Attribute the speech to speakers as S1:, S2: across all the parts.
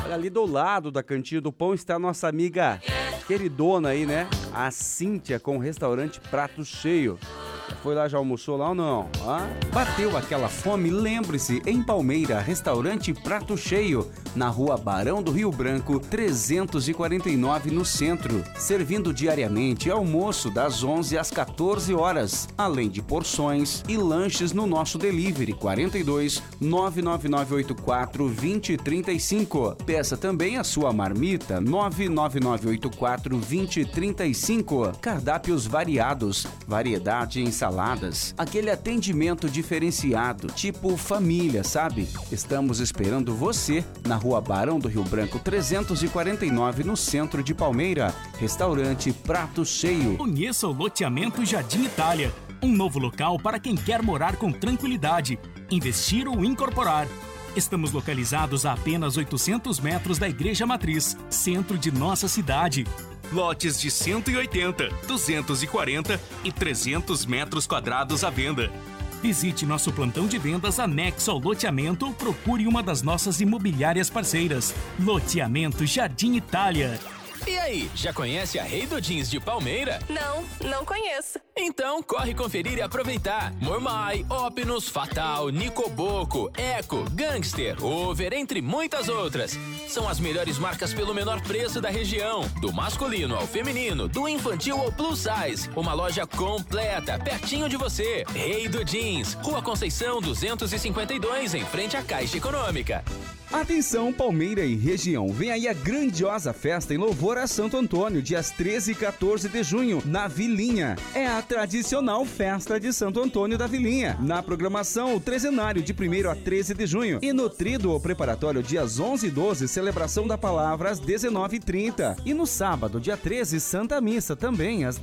S1: Olha, ali do lado da Cantinho do Pão está a nossa amiga queridona aí, né? A Cíntia, com o restaurante Prato Cheio. Foi lá, já almoçou lá ou não?
S2: Bateu aquela fome? Lembre-se, em Palmeira, restaurante Prato Cheio, na rua Barão do Rio Branco, 349 no centro. Servindo diariamente almoço das 11 às 14 horas, além de porções e lanches no nosso delivery 42 99984 2035. Peça também a sua marmita 99984 2035. Cardápios variados, variedade em saladas, aquele atendimento diferenciado, tipo família, sabe? Estamos esperando você na rua Barão do Rio Branco 349 no centro de Palmeira. Restaurante Prato Cheio.
S3: Conheça o loteamento Jardim Itália, um novo local para quem quer morar com tranquilidade, investir ou incorporar. Estamos localizados a apenas 800 metros da Igreja Matriz, centro de nossa cidade. Lotes de 180, 240 e 300 metros quadrados à venda. Visite nosso plantão de vendas anexo ao loteamento ou procure uma das nossas imobiliárias parceiras. Loteamento Jardim Itália.
S4: E aí, já conhece a Rei do Jeans de Palmeira?
S5: Não conheço.
S4: Então corre conferir e aproveitar. Mormai, Opinus, Fatal, Nicoboco, Eco, Gangster, Over, entre muitas outras. São as melhores marcas pelo menor preço da região. Do masculino ao feminino, do infantil ao plus size. Uma loja completa, pertinho de você. Rei do Jeans, Rua Conceição 252, em frente à Caixa Econômica.
S2: Atenção, Palmeira e região, vem aí a grandiosa festa em louvor a Santo Antônio, dias 13 e 14 de junho, na Vilinha. É a tradicional festa de Santo Antônio da Vilinha. Na programação, o trezenário de 1º a 13 de junho. E no tríduo preparatório, dias 11 e 12, celebração da palavra às 19h30. E no sábado, dia 13, Santa Missa, também às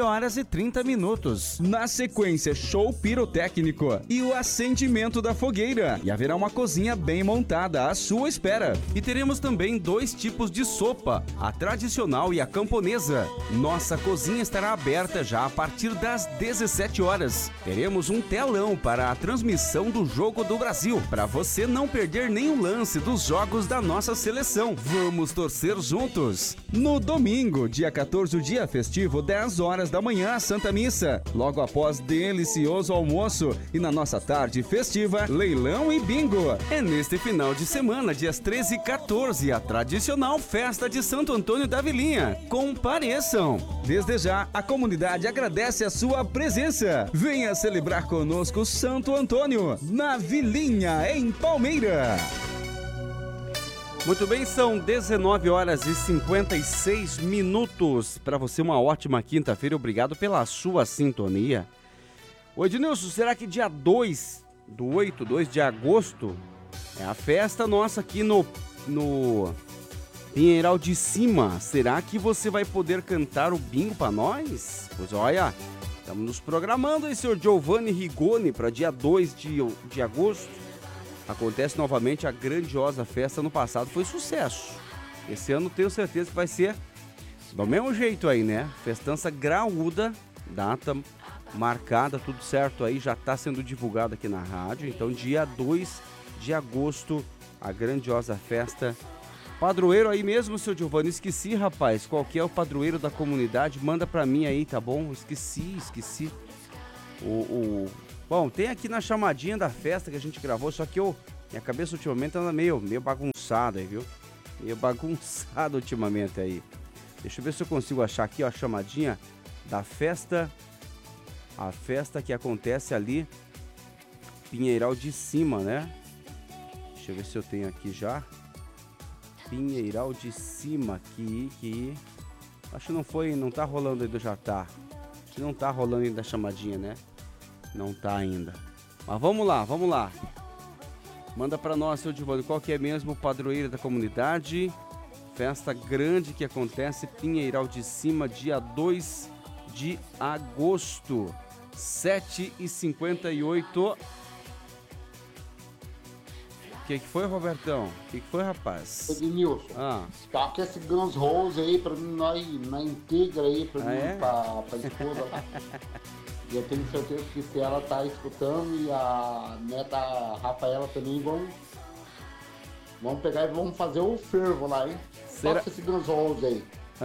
S2: 19h30. Na sequência, show pirotécnico e o acendimento da fogueira. E haverá uma cozinha bem montada à sua espera. E teremos também 2 tipos de sopa, a tradicional e a camponesa. Nossa cozinha estará aberta já a partir das 17 horas. Teremos um telão para a transmissão do Jogo do Brasil, para você não perder nenhum lance dos jogos da nossa seleção. Vamos torcer juntos. No domingo, dia 14, o dia festivo, 10 horas da manhã, a Santa Missa. Logo após delicioso almoço e na nossa tarde festiva, leilão e bingo. É neste final de semana, dias 13 e 14, a tradicional festa de Santo Antônio da Vilinha. Compareçam! Desde já, a comunidade agradece a sua presença. Venha celebrar conosco Santo Antônio, na Vilinha, em Palmeira.
S1: Muito bem, são 19 horas e 56 minutos. Para você, uma ótima quinta-feira. Obrigado pela sua sintonia. Ô Ednilson, será que dia 2 de agosto, é a festa nossa aqui no Pinheiral de Cima? Será que você vai poder cantar o bingo para nós? Pois olha, estamos nos programando aí, senhor Giovanni Rigoni, para dia 2 de agosto. Acontece novamente a grandiosa festa. No passado foi sucesso. Esse ano tenho certeza que vai ser do mesmo jeito aí, né? Festança graúda, data marcada, tudo certo aí, já está sendo divulgado aqui na rádio. Então, dia 2 de agosto, a grandiosa festa. Padroeiro aí mesmo, seu Giovanni, esqueci, rapaz, qual que é o padroeiro da comunidade? Manda pra mim aí, tá bom? Esqueci. Bom, tem aqui na chamadinha da festa que a gente gravou, só que minha cabeça ultimamente anda meio bagunçada aí, viu? Meio bagunçada ultimamente aí. Deixa eu ver se eu consigo achar aqui, ó, a chamadinha da festa. A festa que acontece ali, Pinheiral de Cima, né? Deixa eu ver se eu tenho aqui já. Pinheiral de Cima, que acho que não tá rolando ainda, já tá. Acho que não tá rolando ainda a chamadinha, né? Não tá ainda. Mas vamos lá. Manda pra nós, seu Giovanni, qual que é mesmo o padroeiro da comunidade? Festa grande que acontece, Pinheiral de Cima, dia 2 de agosto, 7h58. O que foi, Robertão? O que foi, rapaz?
S6: Ednilson, taca esse Guns Roses aí pra mim, na íntegra aí, pra mim, pra esposa lá. E eu tenho certeza que se ela tá escutando e a neta Rafaela também vão Vamos pegar e vamos fazer o fervo lá, hein?
S1: Será?
S6: Toca esse Guns N' Roses aí.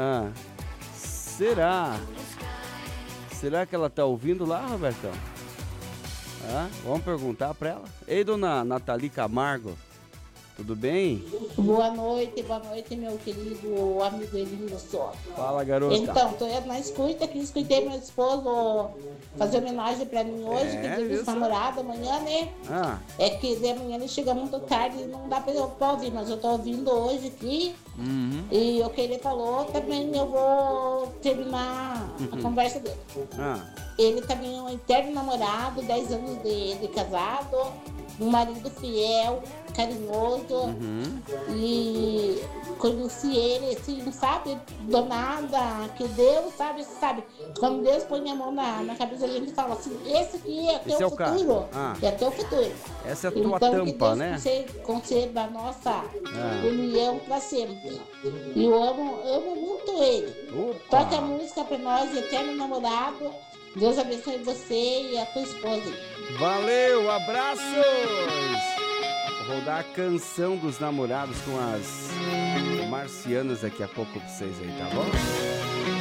S1: Será? Será que ela tá ouvindo lá, Robertão? Vamos perguntar pra ela. Ei, dona Nathalie Camargo, tudo bem?
S5: Boa noite, meu querido amigo Edilson.
S1: Fala, garota.
S5: Então, tô na escuta aqui, escutei meu esposo fazer homenagem pra mim hoje, que dia dos namorados amanhã, né? É que de amanhã ele chega muito tarde e não dá pra eu ouvir, mas eu tô ouvindo hoje aqui. E o que ele falou, também eu vou terminar a conversa dele. Ele também é um eterno namorado, 10 anos de casado, um marido fiel, carinhoso. E conheci ele, assim, sabe, do nada, que Deus, sabe, quando Deus põe a mão na cabeça, a gente fala assim, esse aqui é teu futuro, é teu futuro.
S1: Essa é a tua
S5: então,
S1: tampa, né?
S5: Você conceda a nossa união pra sempre. E eu amo muito ele. Toca a música pra nós, eterno namorado. Deus abençoe você e a tua esposa.
S1: Valeu, abraços! Vou rodar a canção dos namorados com as marcianas daqui a pouco pra vocês aí, tá bom?